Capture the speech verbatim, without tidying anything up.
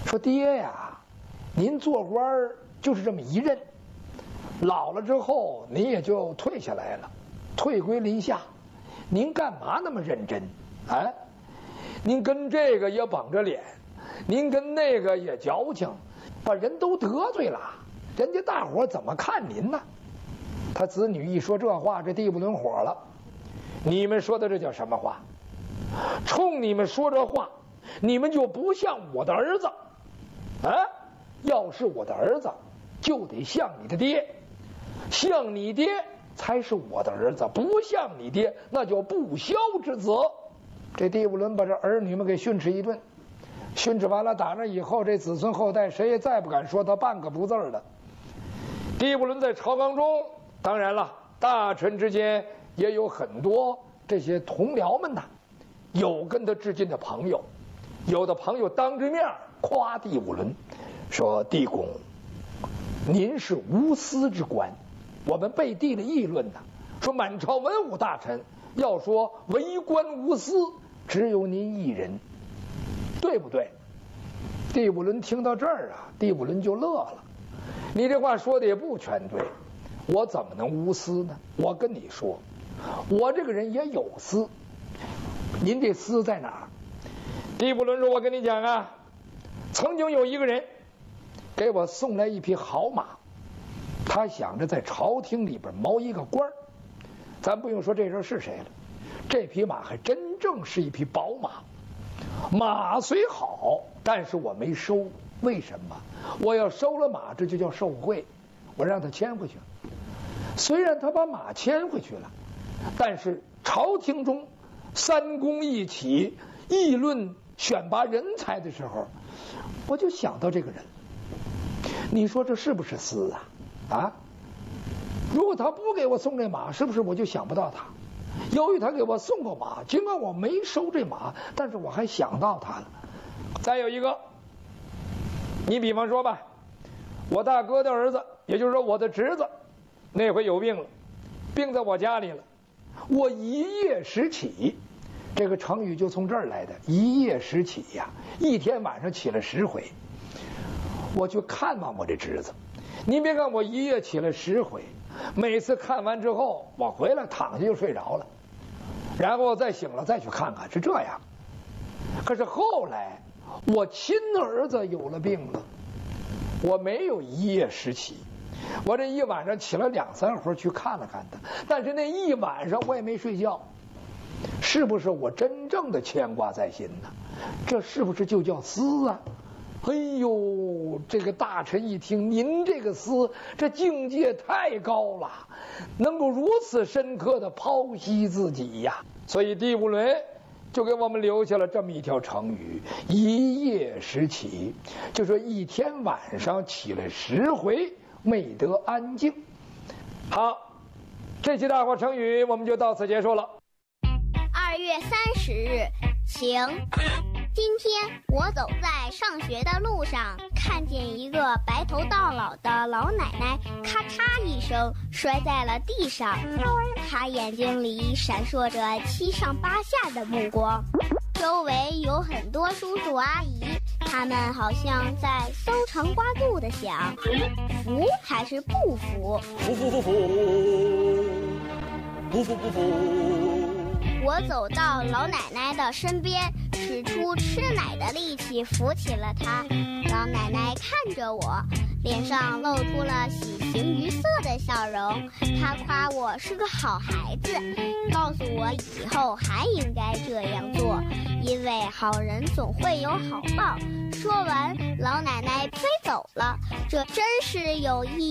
说爹呀，您做官就是这么一任，老了之后您也就退下来了，退归林下，您干嘛那么认真啊？您跟这个也绷着脸，您跟那个也矫情，把人都得罪了，人家大伙怎么看您呢？他子女一说这话，这地不伦火了。你们说的这叫什么话？冲你们说这话，你们就不像我的儿子啊！要是我的儿子，就得像你的爹，像你爹才是我的儿子，不像你爹，那叫不孝之子。这地不伦把这儿女们给训斥一顿，训斥完了，打那以后，这子孙后代谁也再不敢说他半个不字的。地不伦在朝纲中，当然了，大臣之间也有很多这些同僚们呐，有跟他至近的朋友，有的朋友当着面夸地不伦，说地公，您是无私之官。我们背地里议论呐，说满朝文武大臣要说为官无私，只有您一人，对不对？地不伦听到这儿啊，地不伦就乐了。你这话说的也不全对，我怎么能无私呢？我跟你说，我这个人也有私。您这私在哪儿？地不伦说，我跟你讲啊，曾经有一个人给我送来一匹好马，他想着在朝廷里边谋一个官儿。咱不用说这人是谁了，这匹马还真正是一匹宝马。马虽好，但是我没收。为什么？我要收了马，这就叫受贿，我让他牵回去。虽然他把马牵回去了，但是朝廷中三公一起议论选拔人才的时候，我就想到这个人。你说这是不是私啊？啊？如果他不给我送这马，是不是我就想不到他？由于他给我送过马，尽管我没收这马，但是我还想到他了。再有一个，你比方说吧，我大哥的儿子，也就是说我的侄子，那回有病了，病在我家里了。我一夜时起，这个成语就从这儿来的，一夜时起呀，一天晚上起了十回。我去看望我这侄子，您别看我一夜起了十回，每次看完之后，我回来躺下就睡着了，然后我再醒了再去看看，是这样。可是后来我亲儿子有了病了，我没有一夜时起，我这一晚上起了两三回去看了看他，但是那一晚上我也没睡觉，是不是我真正的牵挂在心呢？这是不是就叫私啊？哎呦，这个大臣一听，您这个私，这境界太高了，能够如此深刻的剖析自己呀。所以地不伦就给我们留下了这么一条成语，一夜时起，就说一天晚上起了十回没得安静。好，这期大话成语我们就到此结束了。 二月三十日，晴。今天我走在上学的路上，看见一个白头到老的老奶奶咔嚓一声摔在了地上，她眼睛里闪烁着七上八下的目光，周围有很多叔叔阿姨，他们好像在搜肠刮肚的想，服还是不服？ 服服服服，不服不服。 我走到老奶奶的身边，使出吃奶的力气扶起了她。老奶奶看着我，脸上露出了喜形于色的笑容。她夸我是个好孩子，告诉我以后还应该这样做，因为好人总会有好报。说完，老奶奶飞走了，这真是有意义。